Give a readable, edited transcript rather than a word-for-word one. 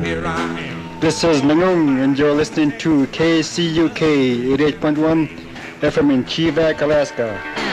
here I am. This is Nangung, and you're listening to KCUK 88.1 FM in Chevak, Alaska.